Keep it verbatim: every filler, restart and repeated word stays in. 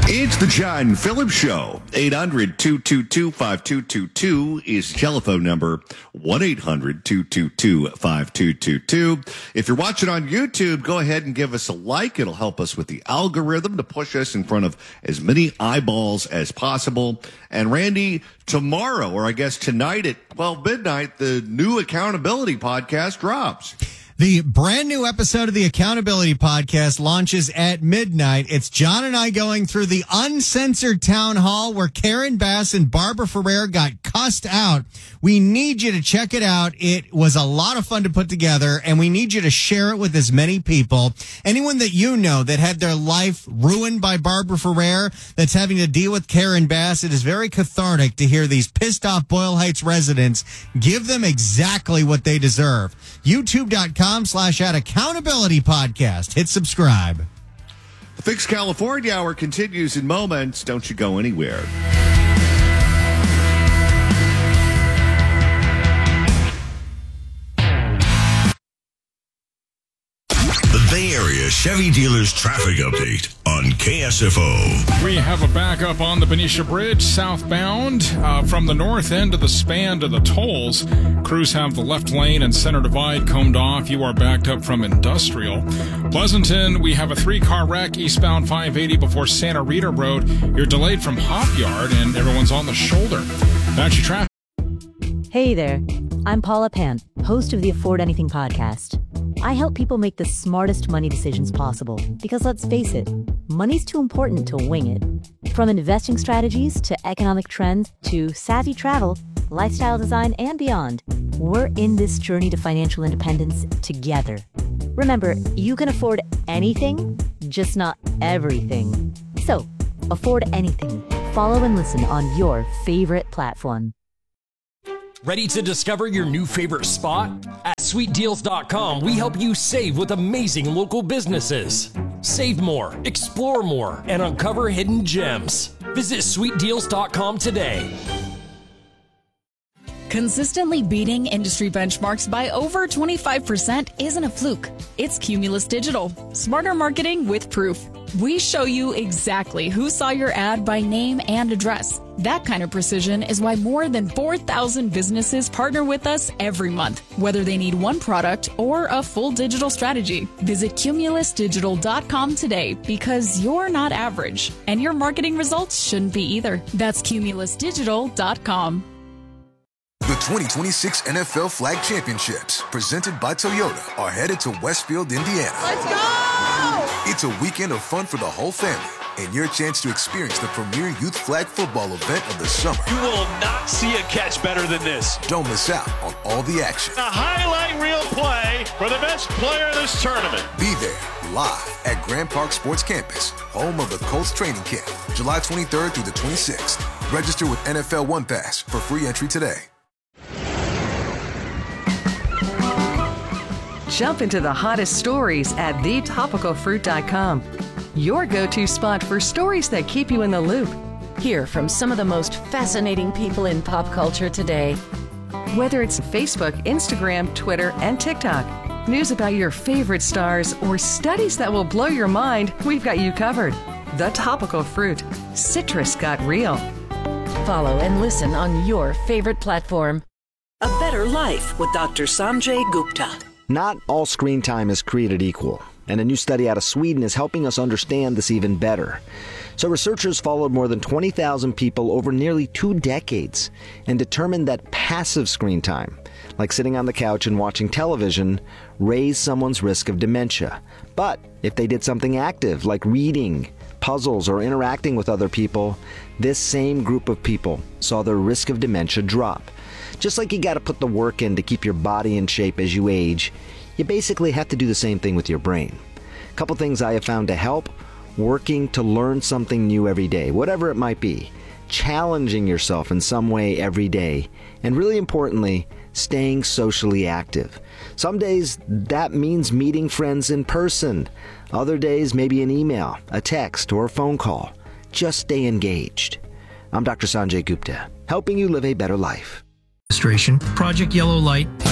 It's the John Phillips Show. eight hundred, two two two, five two two two is the telephone number. one eight hundred, two two two, five two two two. If you're watching on YouTube, go ahead and give us a like. It'll help us with the algorithm to push us in front of as many eyeballs as possible. And Randy, tomorrow, or I guess tonight at twelve midnight, the new Accountability Podcast drops. The brand new episode of the Accountability Podcast launches at midnight. It's John and I going through the uncensored town hall where Karen Bass and Barbara Ferrer got cussed out. We need you to check it out. It was a lot of fun to put together, and we need you to share it with as many people. Anyone that you know that had their life ruined by Barbara Ferrer, that's having to deal with Karen Bass, it is very cathartic to hear these pissed off Boyle Heights residents give them exactly what they deserve. YouTube.com slash at Accountability Podcast. Hit subscribe. The Fix California Hour continues in moments. Don't you go anywhere. The Bay Area Chevy Dealers Traffic Update on K S F O. We have a backup on the Benicia Bridge southbound uh, from the north end of the span to the tolls. Crews have the left lane and center divide combed off. You are backed up from Industrial. Pleasanton, we have a three-car wreck eastbound five eighty before Santa Rita Road. You're delayed from Hop Yard, and everyone's on the shoulder. That's your traffic. Hey there, I'm Paula Pant, host of the Afford Anything podcast. I help people make the smartest money decisions possible because, let's face it, money's too important to wing it. From investing strategies to economic trends to savvy travel, lifestyle design, and beyond, we're in this journey to financial independence together. Remember, you can afford anything, just not everything. So, afford anything. Follow and listen on your favorite platform. Ready to discover your new favorite spot? At sweet deals dot com, we help you save with amazing local businesses. Save more, explore more, and uncover hidden gems. Visit sweet deals dot com today. Consistently beating industry benchmarks by over twenty-five percent isn't a fluke. It's Cumulus Digital. Smarter marketing with proof. We show you exactly who saw your ad by name and address. That kind of precision is why more than four thousand businesses partner with us every month, whether they need one product or a full digital strategy. Visit Cumulus Digital dot com today because you're not average, and your marketing results shouldn't be either. That's Cumulus Digital dot com. The twenty twenty-six N F L Flag Championships, presented by Toyota, are headed to Westfield, Indiana. Let's go! It's a weekend of fun for the whole family, and your chance to experience the premier youth flag football event of the summer. You will not see a catch better than this. Don't miss out on all the action. A highlight reel play for the best player of this tournament. Be there, live at Grand Park Sports Campus, home of the Colts training camp, July twenty-third through the twenty-sixth. Register with N F L One Pass for free entry today. Jump into the hottest stories at the topical fruit dot com. Your go-to spot for stories that keep you in the loop. Hear from some of the most fascinating people in pop culture today. Whether it's Facebook, Instagram, Twitter, and TikTok, news about your favorite stars, or studies that will blow your mind, we've got you covered. The Topical Fruit. Citrus got real. Follow and listen on your favorite platform. A Better Life with Doctor Sanjay Gupta. Not all screen time is created equal, and a new study out of Sweden is helping us understand this even better. So researchers followed more than twenty thousand people over nearly two decades and determined that passive screen time, like sitting on the couch and watching television, raised someone's risk of dementia. But if they did something active, like reading, puzzles, or interacting with other people, this same group of people saw their risk of dementia drop. Just like you got to put the work in to keep your body in shape as you age, you basically have to do the same thing with your brain. A couple things I have found to help: working to learn something new every day, whatever it might be, challenging yourself in some way every day, and really importantly, staying socially active. Some days that means meeting friends in person. Other days maybe an email, a text, or a phone call. Just stay engaged. I'm Doctor Sanjay Gupta, helping you live a better life. Project Yellow Light.